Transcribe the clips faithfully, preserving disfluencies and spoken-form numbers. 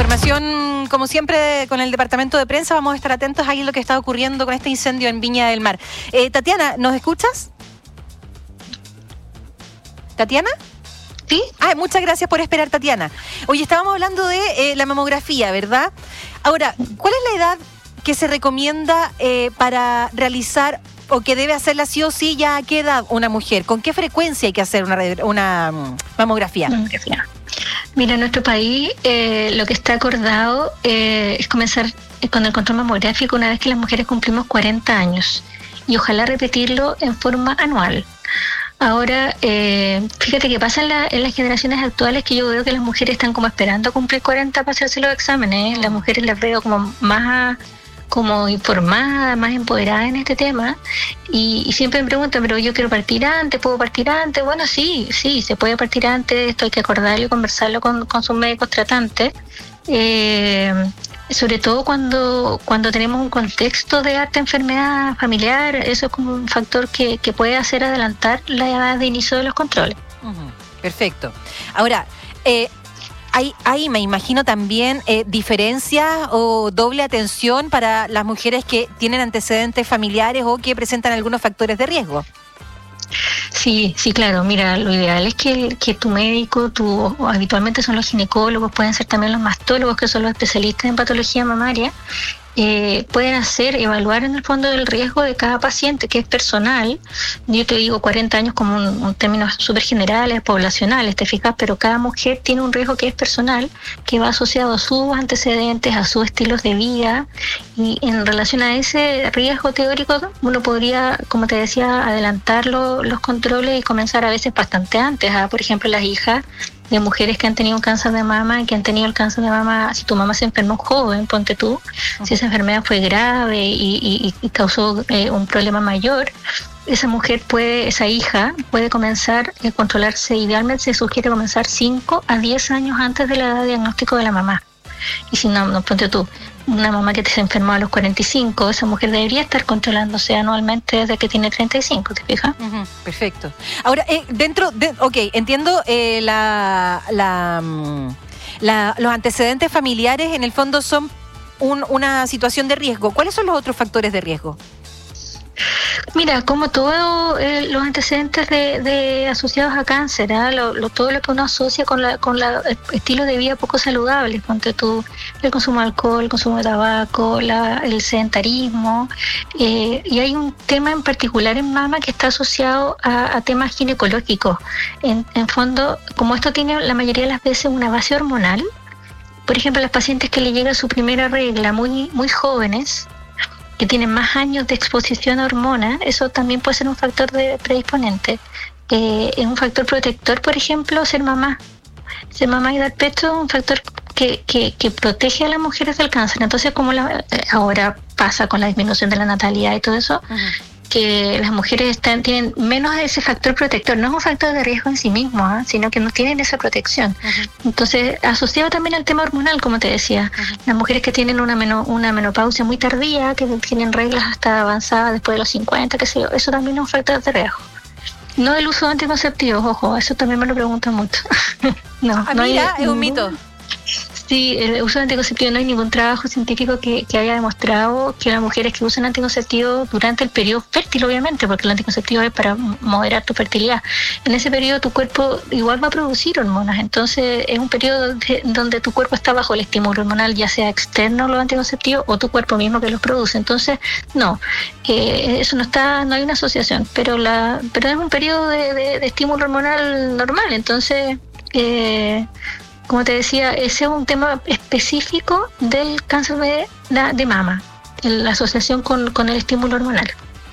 información, como siempre, con el departamento de prensa. Vamos a estar atentos ahí a lo que está ocurriendo con este incendio en Viña del Mar. Eh, Tatiana, ¿nos escuchas? ¿Tatiana? ¿Sí? Ah, muchas gracias por esperar, Tatiana. Oye, estábamos hablando de eh, la mamografía, ¿verdad? Ahora, ¿cuál es la edad que se recomienda eh, para realizar o que debe hacerla sí o sí? ¿Ya a qué edad una mujer? ¿Con qué frecuencia hay que hacer una, una um, mamografía? Mamografía. Mira, en nuestro país eh, lo que está acordado eh, es comenzar con el control mamográfico una vez que las mujeres cumplimos cuarenta años y ojalá repetirlo en forma anual. Ahora, eh, fíjate que pasa en, la, en las generaciones actuales que yo veo que las mujeres están como esperando cumplir cuarenta para hacerse los exámenes. Las mujeres las veo como más como informadas, más empoderadas en este tema y, y siempre me preguntan, pero yo quiero partir antes, ¿puedo partir antes? Bueno, sí, sí, se puede partir antes, esto hay que acordarlo y conversarlo con, con sus médicos tratantes. Eh, sobre todo cuando cuando tenemos un contexto de alta enfermedad familiar, eso es como un factor que, que puede hacer adelantar la edad de inicio de los controles. Uh-huh. Perfecto. Ahora, eh, hay, hay, me imagino también eh, diferencias o doble atención para las mujeres que tienen antecedentes familiares o que presentan algunos factores de riesgo. Sí, sí, claro. Mira, lo ideal es que, que tu médico, tu, habitualmente son los ginecólogos, pueden ser también los mastólogos, que son los especialistas en patología mamaria, eh, pueden hacer, evaluar en el fondo el riesgo de cada paciente, que es personal. Yo te digo cuarenta años como un, un término súper general, poblacionales, te fijas, pero cada mujer tiene un riesgo que es personal, que va asociado a sus antecedentes, a sus estilos de vida, y en relación a ese riesgo teórico, uno podría, como te decía, adelantar lo, los controles y comenzar a veces bastante antes. ¿Ah? Por ejemplo, las hijas de mujeres que han tenido cáncer de mama, que han tenido el cáncer de mama, si tu mamá se enfermó joven, ponte tú, uh-huh. Si esa enfermedad fue grave y, y, y causó eh, un problema mayor, esa mujer puede, esa hija puede comenzar a controlarse, idealmente se sugiere comenzar cinco a diez años antes de la edad de diagnóstico de la mamá. Y si no, no ponte tú, una mamá que se enfermó a los cuarenta y cinco, esa mujer debería estar controlándose anualmente desde que tiene treinta y cinco, ¿te fijas? Uh-huh, perfecto. Ahora, eh, dentro de, ok, entiendo eh, la, la, la, los antecedentes familiares en el fondo son un, una situación de riesgo. ¿Cuáles son los otros factores de riesgo? Mira, como todos eh, los antecedentes de, de asociados a cáncer, ¿eh? lo, lo, todo lo que uno asocia con la con la estilo de vida poco saludable, ponte tú, el consumo de alcohol, el consumo de tabaco, la, el sedentarismo, eh, y hay un tema en particular en mama que está asociado a, a temas ginecológicos. En, en fondo, como esto tiene la mayoría de las veces una base hormonal, por ejemplo, las pacientes que le llega su primera regla muy muy jóvenes, que tienen más años de exposición a hormonas, eso también puede ser un factor de predisponente. Eh, es un factor protector, por ejemplo, ser mamá. Ser mamá y dar pecho es un factor que, que, que protege a las mujeres del cáncer. Entonces, como la, ahora pasa con la disminución de la natalidad y todo eso, uh-huh. que las mujeres están, tienen menos ese factor protector. No es un factor de riesgo en sí mismo, ¿eh? Sino que no tienen esa protección. Uh-huh. Entonces, asociado también al tema hormonal, como te decía, uh-huh. las mujeres que tienen una, meno, una menopausia muy tardía, que tienen reglas hasta avanzadas después de los cincuenta, qué sé yo, eso también es un factor de riesgo. No el uso de anticonceptivos, ojo, eso también me lo preguntan mucho. no, ah, no mira, hay, es un mito. Sí, el uso de anticonceptivos, no hay ningún trabajo científico que, que haya demostrado que las mujeres que usan anticonceptivos durante el periodo fértil, obviamente, porque el anticonceptivo es para moderar tu fertilidad, en ese periodo tu cuerpo igual va a producir hormonas, entonces es un periodo de, donde tu cuerpo está bajo el estímulo hormonal, ya sea externo los anticonceptivos o tu cuerpo mismo que los produce. Entonces, no, eh, eso no está, no hay una asociación, pero la, pero es un periodo de, de, de estímulo hormonal normal, entonces eh, como te decía, ese es un tema específico del cáncer de, de mama, la asociación con, con el estímulo hormonal.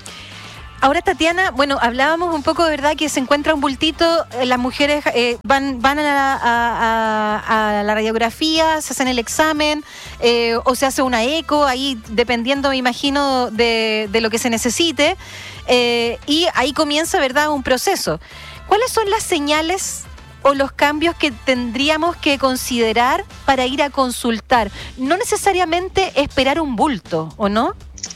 Ahora, Tatiana, bueno, hablábamos un poco, de verdad, que se encuentra un bultito, eh, las mujeres eh, van van a la, a, a, a la radiografía, se hacen el examen, eh, o se hace una eco, ahí dependiendo, me imagino, de, de lo que se necesite, eh, y ahí comienza, ¿verdad?, un proceso. ¿Cuáles son las señales o los cambios que tendríamos que considerar para ir a consultar? No necesariamente esperar un bulto, ¿o no?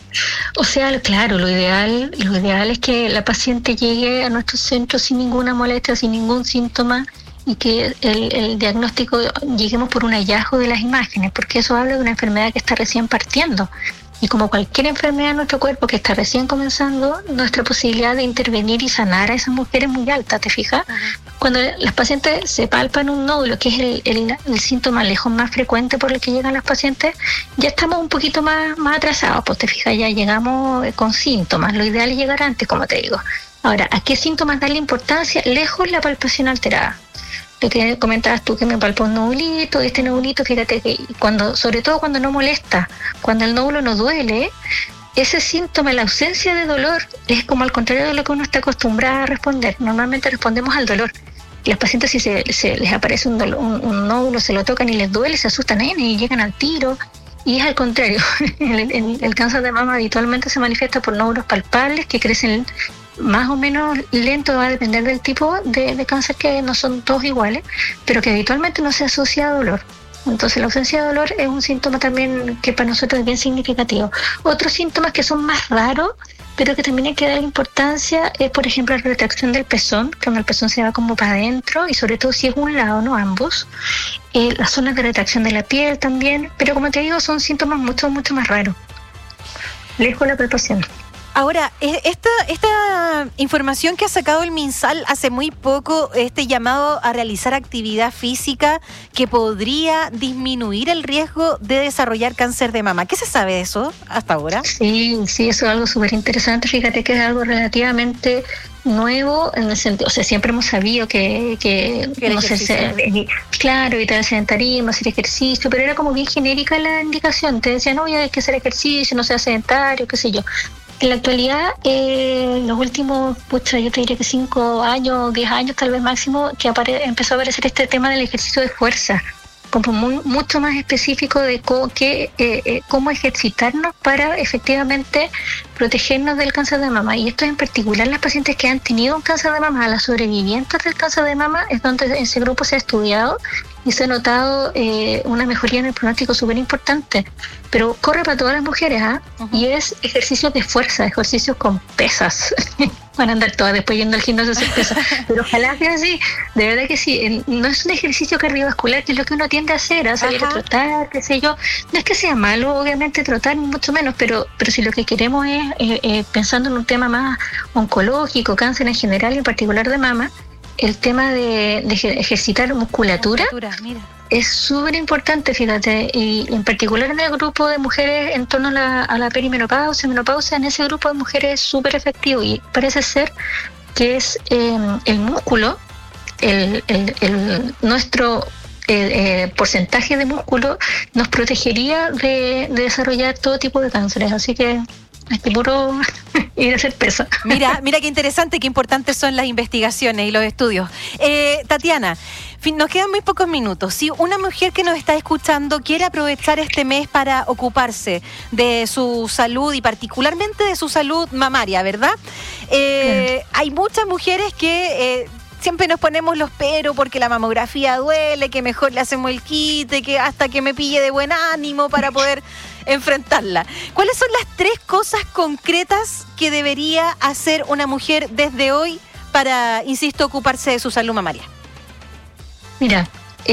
O sea, claro, lo ideal, lo ideal es que la paciente llegue a nuestro centro sin ninguna molestia, sin ningún síntoma, y que el, el diagnóstico lleguemos por un hallazgo de las imágenes, porque eso habla de una enfermedad que está recién partiendo. Y como cualquier enfermedad en nuestro cuerpo que está recién comenzando, nuestra posibilidad de intervenir y sanar a esas mujeres es muy alta, ¿te fijas? Uh-huh. Cuando las pacientes se palpan un nódulo, que es el, el, el síntoma lejos más frecuente por el que llegan las pacientes, ya estamos un poquito más, más atrasados, pues te fijas, ya llegamos con síntomas. Lo ideal es llegar antes, como te digo. Ahora, ¿a qué síntomas darle importancia? Lejos la palpación alterada. Lo que comentabas tú, que me palpó un nódulito, este nódulito, fíjate que cuando, sobre todo cuando no molesta, cuando el nódulo no duele, ese síntoma, la ausencia de dolor, es como al contrario de lo que uno está acostumbrado a responder. Normalmente respondemos al dolor. Las pacientes, si se, se les aparece un, dolor, un, un nódulo, se lo tocan y les duele, se asustan y llegan al tiro. Y es al contrario, el, el, el cáncer de mama habitualmente se manifiesta por nódulos palpables que crecen más o menos lento, va a depender del tipo de, de cáncer, que no son todos iguales, pero que habitualmente no se asocia a dolor. Entonces la ausencia de dolor es un síntoma también que para nosotros es bien significativo. Otros síntomas que son más raros, pero que también hay que dar importancia, es por ejemplo la retracción del pezón, cuando el pezón se va como para adentro, y sobre todo si es un lado, no ambos. Eh, las zonas de retracción de la piel también, pero como te digo, son síntomas mucho, mucho más raros. Lejos de la palpación. Ahora, esta, esta información que ha sacado el MinSal hace muy poco, este llamado a realizar actividad física que podría disminuir el riesgo de desarrollar cáncer de mama. ¿Qué se sabe de eso hasta ahora? Sí, sí, eso es algo súper interesante. Fíjate que es algo relativamente nuevo en el sentido, o sea, siempre hemos sabido que, que no sé, se, claro, evitar el sedentarismo, hacer ejercicio, pero era como bien genérica la indicación. Te decían, no, ya hay que hacer ejercicio, no sea sedentario, qué sé yo. En la actualidad, eh, los últimos, pucha, yo te diría que cinco años, diez años tal vez máximo, que apare- empezó a aparecer este tema del ejercicio de fuerza, como muy, mucho más específico de cómo, que, eh, eh, cómo ejercitarnos para efectivamente protegernos del cáncer de mama. Y esto en particular las pacientes que han tenido un cáncer de mama, las sobrevivientes del cáncer de mama, es donde en ese grupo se ha estudiado y se ha notado eh, una mejoría en el pronóstico súper importante. Pero corre para todas las mujeres, ¿ah? ¿eh? Uh-huh. Y es ejercicios de fuerza, ejercicios con pesas. Van a andar todas después yendo al gimnasio a hacer pesas. Pero ojalá sea así, de verdad que sí. No es un ejercicio cardiovascular, que es lo que uno tiende a hacer, a salir Ajá. a trotar, qué sé yo. No es que sea malo, obviamente, trotar, ni mucho menos, pero, pero si lo que queremos es, eh, eh, pensando en un tema más oncológico, cáncer en general y en particular de mama, el tema de, de ejercitar musculatura, musculatura mira. Es súper importante, fíjate, y en particular en el grupo de mujeres en torno a la, a la perimenopausia, menopausia, en ese grupo de mujeres es súper efectivo y parece ser que es eh, el músculo, el, el, el nuestro el, eh, porcentaje de músculo nos protegería de, de desarrollar todo tipo de cánceres, así que es que puro ir a hacer peso. Mira, mira qué interesante, qué importantes son las investigaciones y los estudios. Eh, Tatiana, fin, nos quedan muy pocos minutos. Si una mujer que nos está escuchando quiere aprovechar este mes para ocuparse de su salud y particularmente de su salud mamaria, ¿verdad? Eh, sí. Hay muchas mujeres que... Eh, siempre nos ponemos los pero porque la mamografía duele, que mejor le hacemos el quite, que hasta que me pille de buen ánimo para poder enfrentarla. ¿Cuáles son las tres cosas concretas que debería hacer una mujer desde hoy para, insisto, ocuparse de su salud mamaria? Mira,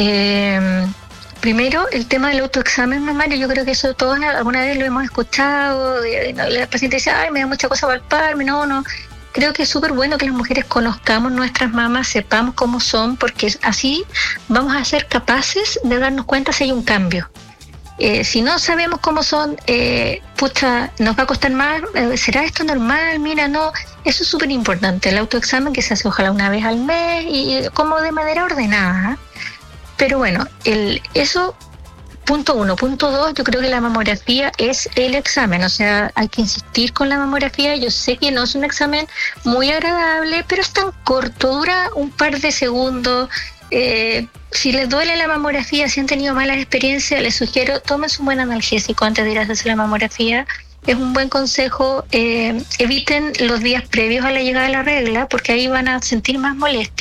eh, primero el tema del autoexamen mamario, yo creo que eso todos alguna vez lo hemos escuchado, de, de, la paciente dice, ay, me da mucha cosa palparme, no, no. Creo que es súper bueno que las mujeres conozcamos nuestras mamas, sepamos cómo son, porque así vamos a ser capaces de darnos cuenta si hay un cambio. Eh, si no sabemos cómo son, eh, pucha, nos va a costar más, eh, ¿será esto normal? Mira, no, eso es súper importante, el autoexamen que se hace ojalá una vez al mes y como de manera ordenada. Pero bueno, el, eso... Punto uno. Punto dos, yo creo que la mamografía es el examen, o sea, hay que insistir con la mamografía. Yo sé que no es un examen muy agradable, pero es tan corto, dura un par de segundos. Eh, si les duele la mamografía, si han tenido malas experiencias, les sugiero, tomen un buen analgésico antes de ir a hacerse la mamografía. Es un buen consejo. Eh, eviten los días previos a la llegada de la regla, porque ahí van a sentir más molestia.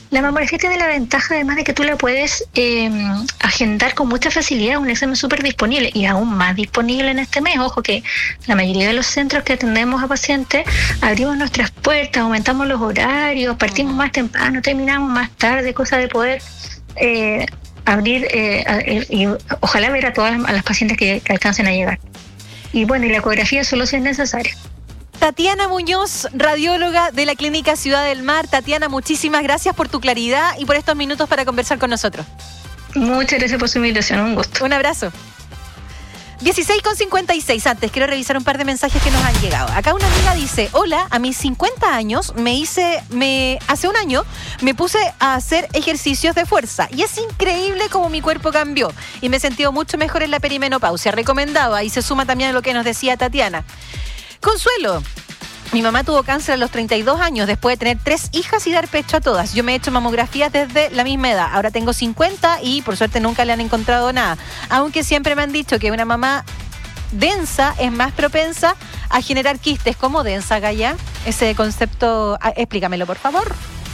La mamografía tiene la ventaja, además, de que tú la puedes eh, agendar con mucha facilidad, un examen súper disponible y aún más disponible en este mes. Ojo que la mayoría de los centros que atendemos a pacientes abrimos nuestras puertas, aumentamos los horarios, partimos más temprano, terminamos más tarde, cosa de poder eh, abrir eh, y ojalá ver a todas las, a las pacientes que, que alcancen a llegar. Y bueno, y la ecografía solo si es necesaria. Tatiana Muñoz, radióloga de la Clínica Ciudad del Mar. Tatiana, muchísimas gracias por tu claridad y por estos minutos para conversar con nosotros. Muchas gracias por su invitación, un gusto. Un abrazo. dieciséis con cincuenta y seis. Antes, quiero revisar un par de mensajes que nos han llegado. Acá una amiga dice: hola, a mis cincuenta años me hice, me hace un año me puse a hacer ejercicios de fuerza y es increíble cómo mi cuerpo cambió y me he sentido mucho mejor en la perimenopausia. Recomendado. Ahí se suma también a lo que nos decía Tatiana. Consuelo, mi mamá tuvo cáncer a los treinta y dos años después de tener tres hijas y dar pecho a todas. Yo me he hecho mamografías desde la misma edad. Ahora tengo cincuenta y por suerte nunca le han encontrado nada. Aunque siempre me han dicho que una mamá densa es más propensa a generar quistes. ¿Cómo densa, Gaya? Ese concepto, explícamelo, por favor.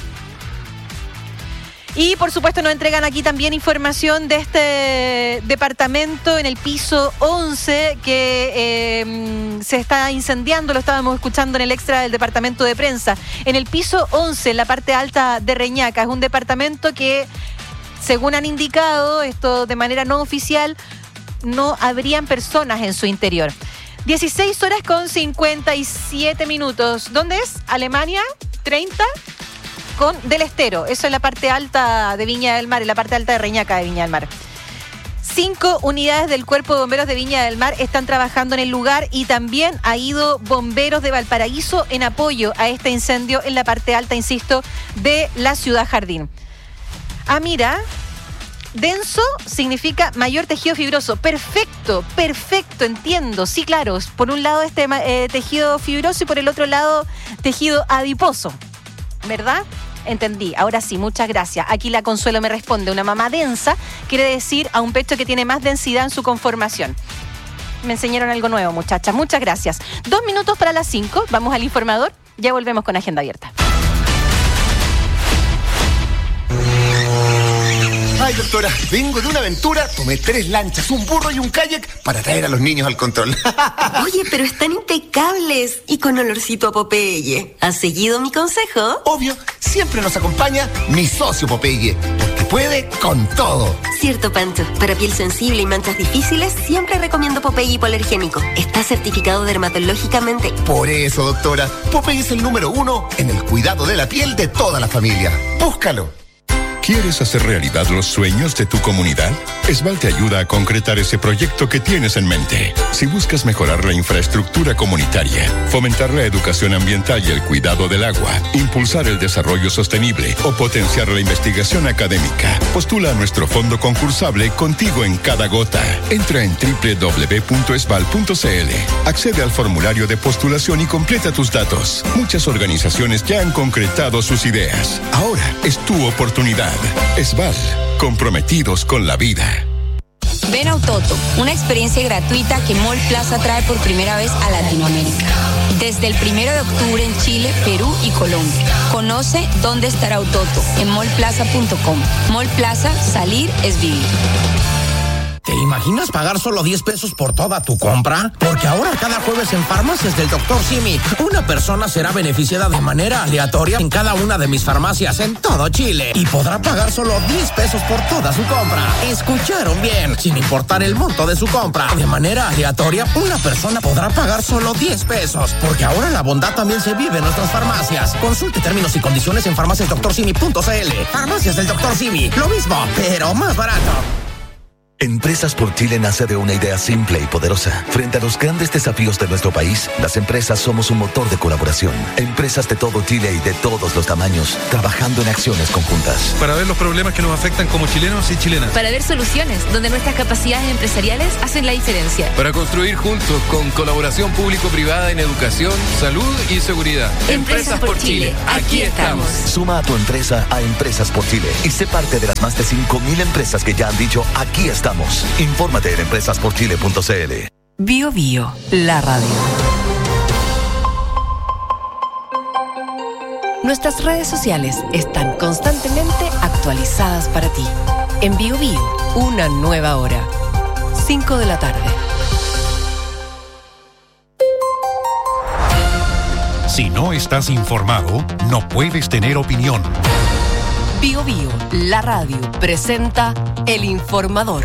Y por supuesto nos entregan aquí también información de este departamento en el piso once que eh, se está incendiando, lo estábamos escuchando en el extra del departamento de prensa. En el piso once, en la parte alta de Reñaca, es un departamento que, según han indicado, esto de manera no oficial, no habrían personas en su interior. dieciséis horas con cincuenta y siete minutos. ¿Dónde es? ¿Alemania? ¿treinta? Con Del Estero, eso es la parte alta de Viña del Mar, en la parte alta de Reñaca de Viña del Mar. Cinco unidades del Cuerpo de Bomberos de Viña del Mar están trabajando en el lugar y también ha ido bomberos de Valparaíso en apoyo a este incendio en la parte alta, insisto, de la Ciudad Jardín. Ah, mira, denso significa mayor tejido fibroso. Perfecto, perfecto, entiendo. Sí, claro, por un lado este eh, tejido fibroso y por el otro lado tejido adiposo, ¿verdad? Entendí, ahora sí, muchas gracias. Aquí la Consuelo me responde: una mama densa quiere decir a un pecho que tiene más densidad en su conformación. Me enseñaron algo nuevo, muchachas, muchas gracias. Dos minutos para las cinco, vamos al informador, ya volvemos con Agenda Abierta. Ay, doctora, vengo de una aventura, tomé tres lanchas, un burro y un kayak para traer a los niños al control. Oye, pero están impecables y con olorcito a Popeye. ¿Has seguido mi consejo? Obvio, siempre nos acompaña mi socio Popeye, porque puede con todo. Cierto, Pancho. Para piel sensible y manchas difíciles, siempre recomiendo Popeye hipoalergénico. Está certificado dermatológicamente. Por eso, doctora, Popeye es el número uno en el cuidado de la piel de toda la familia. Búscalo. ¿Quieres hacer realidad los sueños de tu comunidad? Esval te ayuda a concretar ese proyecto que tienes en mente. Si buscas mejorar la infraestructura comunitaria, fomentar la educación ambiental y el cuidado del agua, impulsar el desarrollo sostenible o potenciar la investigación académica, postula a nuestro fondo concursable Contigo en Cada Gota. Entra en doble u doble u doble u punto esval punto c l, accede al formulario de postulación y completa tus datos. Muchas organizaciones ya han concretado sus ideas. Ahora es tu oportunidad. Esval, comprometidos con la vida. Ven a Autoto, una experiencia gratuita que Mall Plaza trae por primera vez a Latinoamérica. Desde el primero de octubre en Chile, Perú y Colombia. Conoce dónde estará Autoto en mall plaza punto com. Mall Plaza, salir es vivir. ¿Te imaginas pagar solo diez pesos por toda tu compra? Porque ahora cada jueves en Farmacias del doctor Simi, una persona será beneficiada de manera aleatoria en cada una de mis farmacias en todo Chile y podrá pagar solo diez pesos por toda su compra. ¿Escucharon bien? Sin importar el monto de su compra, de manera aleatoria, una persona podrá pagar solo diez pesos. Porque ahora la bondad también se vive en nuestras farmacias. Consulte términos y condiciones en farmacias doctor simi punto c l. Farmacias del doctor Simi, lo mismo, pero más barato. Empresas por Chile nace de una idea simple y poderosa. Frente a los grandes desafíos de nuestro país, las empresas somos un motor de colaboración. Empresas de todo Chile y de todos los tamaños, trabajando en acciones conjuntas. Para ver los problemas que nos afectan como chilenos y chilenas. Para ver soluciones donde nuestras capacidades empresariales hacen la diferencia. Para construir juntos con colaboración público-privada en educación, salud y seguridad. Empresas, Empresas por, por Chile. Chile, aquí estamos. Suma a tu empresa a Empresas por Chile y sé parte de las más de cinco mil empresas que ya han dicho aquí estamos. Infórmate en empresas por chile punto c l. Bio Bio, la radio. Nuestras redes sociales están constantemente actualizadas para ti. En Bio Bio, una nueva hora. cinco de la tarde. Si no estás informado, no puedes tener opinión. Bio Bio, la radio, presenta El Informador.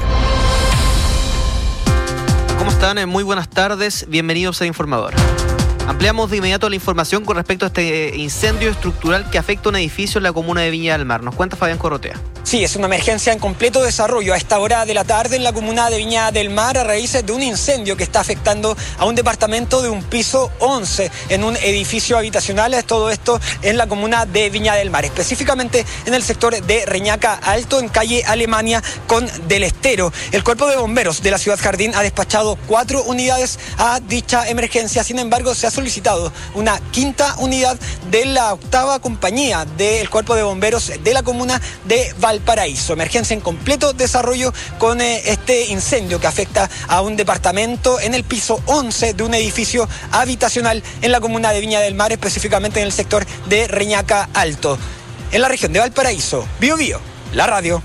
¿Cómo están? Muy buenas tardes, bienvenidos a Informador. Ampliamos de inmediato la información con respecto a este incendio estructural que afecta un edificio en la comuna de Viña del Mar. Nos cuenta Fabián Corrotea. Sí, es una emergencia en completo desarrollo a esta hora de la tarde en la comuna de Viña del Mar a raíz de un incendio que está afectando a un departamento de un piso once en un edificio habitacional. Todo esto en la comuna de Viña del Mar, específicamente en el sector de Reñaca Alto, en calle Alemania con Del Estero. El Cuerpo de Bomberos de la Ciudad Jardín ha despachado cuatro unidades a dicha emergencia. Sin embargo, se ha solicitado una quinta unidad de la octava compañía del Cuerpo de Bomberos de la comuna de Valparaíso. Valparaíso. Emergencia en completo desarrollo con eh, este incendio que afecta a un departamento en el piso once de un edificio habitacional en la comuna de Viña del Mar, específicamente en el sector de Reñaca Alto. En la región de Valparaíso, Bio Bio, la radio.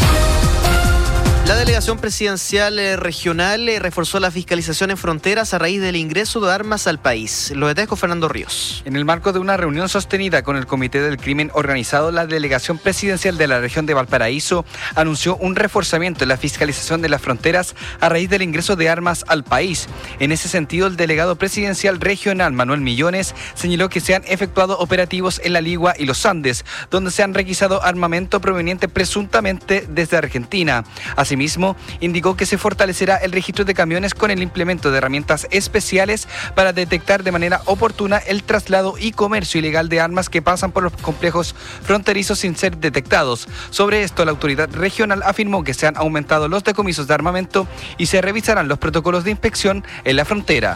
La delegación presidencial eh, regional eh, reforzó la fiscalización en fronteras a raíz del ingreso de armas al país. Lo detalles con Fernando Ríos. En el marco de una reunión sostenida con el Comité del Crimen Organizado, la delegación presidencial de la región de Valparaíso anunció un reforzamiento en la fiscalización de las fronteras a raíz del ingreso de armas al país. En ese sentido, el delegado presidencial regional, Manuel Millones, señaló que se han efectuado operativos en la Ligua y los Andes, donde se han requisado armamento proveniente presuntamente desde Argentina. Asimismo, Mismo indicó que se fortalecerá el registro de camiones con el implemento de herramientas especiales para detectar de manera oportuna el traslado y comercio ilegal de armas que pasan por los complejos fronterizos sin ser detectados. Sobre esto, la autoridad regional afirmó que se han aumentado los decomisos de armamento y se revisarán los protocolos de inspección en la frontera.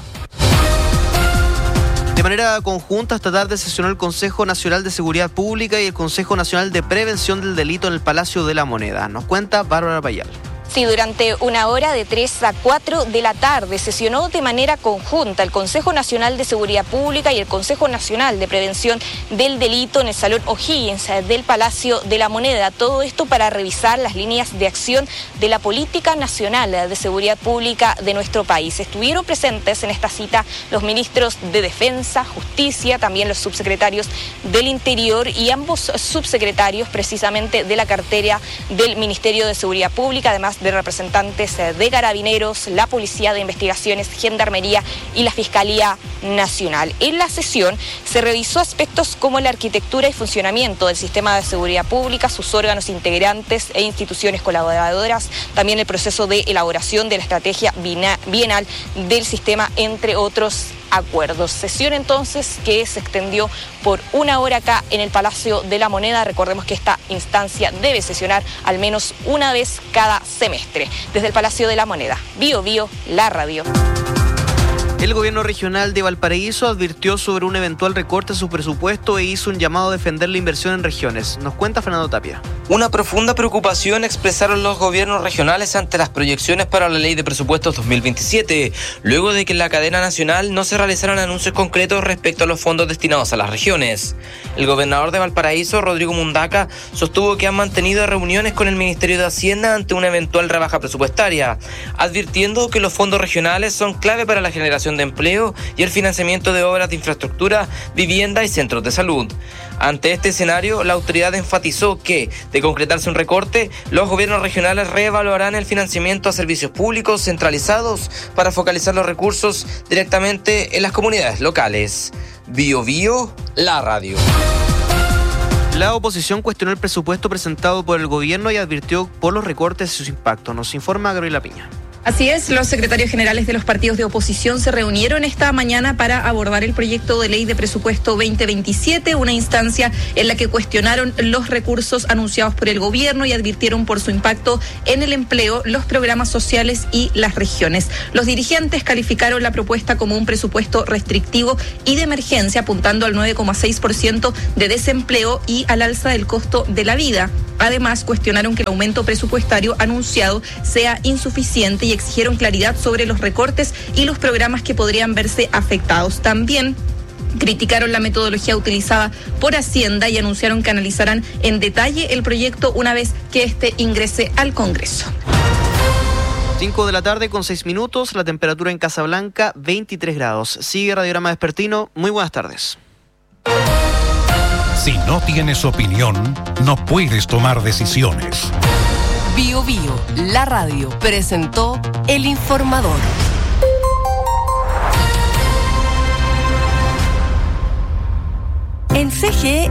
De manera conjunta, esta tarde sesionó el Consejo Nacional de Seguridad Pública y el Consejo Nacional de Prevención del Delito en el Palacio de la Moneda. Nos cuenta Bárbara Payal. Sí, durante una hora de tres a cuatro de la tarde sesionó de manera conjunta el Consejo Nacional de Seguridad Pública y el Consejo Nacional de Prevención del Delito en el Salón O'Higgins del Palacio de la Moneda. Todo esto para revisar las líneas de acción de la Política Nacional de Seguridad Pública de nuestro país. Estuvieron presentes en esta cita los ministros de Defensa, Justicia, también los subsecretarios del Interior y ambos subsecretarios precisamente de la cartera del Ministerio de Seguridad Pública, además de representantes de Carabineros, la Policía de Investigaciones, Gendarmería y la Fiscalía Nacional. En la sesión se revisó aspectos como la arquitectura y funcionamiento del sistema de seguridad pública, sus órganos integrantes e instituciones colaboradoras, también el proceso de elaboración de la estrategia bienal del sistema, entre otros acuerdos. Sesión entonces que se extendió por una hora acá en el Palacio de la Moneda. Recordemos que esta instancia debe sesionar al menos una vez cada semestre. Desde el Palacio de la Moneda, Bio Bio, la radio. El gobierno regional de Valparaíso advirtió sobre un eventual recorte en su presupuesto e hizo un llamado a defender la inversión en regiones. Nos cuenta Fernando Tapia. Una profunda preocupación expresaron los gobiernos regionales ante las proyecciones para la Ley de Presupuestos dos mil veintisiete, luego de que en la cadena nacional no se realizaran anuncios concretos respecto a los fondos destinados a las regiones. El gobernador de Valparaíso, Rodrigo Mundaca, sostuvo que han mantenido reuniones con el Ministerio de Hacienda ante una eventual rebaja presupuestaria, advirtiendo que los fondos regionales son clave para la generación de empleo y el financiamiento de obras de infraestructura, vivienda y centros de salud. Ante este escenario, la autoridad enfatizó que, de concretarse un recorte, los gobiernos regionales reevaluarán el financiamiento a servicios públicos centralizados para focalizar los recursos directamente en las comunidades locales. Bio Bio, la radio. La oposición cuestionó el presupuesto presentado por el gobierno y advirtió por los recortes y sus impactos. Nos informa Gabriela Piña. Así es, los secretarios generales de los partidos de oposición se reunieron esta mañana para abordar el proyecto de ley de presupuesto veinte veintisiete, una instancia en la que cuestionaron los recursos anunciados por el gobierno y advirtieron por su impacto en el empleo, los programas sociales y las regiones. Los dirigentes calificaron la propuesta como un presupuesto restrictivo y de emergencia, apuntando al nueve coma seis por ciento de desempleo y al alza del costo de la vida. Además, cuestionaron que el aumento presupuestario anunciado sea insuficiente y exigieron claridad sobre los recortes y los programas que podrían verse afectados. También Criticaron la metodología utilizada por Hacienda y anunciaron que analizarán en detalle el proyecto una vez que este ingrese al Congreso. cinco de la tarde con seis minutos, la temperatura en Casablanca veintitrés grados. Sigue Radiograma Vespertino, muy buenas tardes. Si no tienes opinión, no puedes tomar decisiones. Bio Bio, la radio, presentó El Informador. En C G E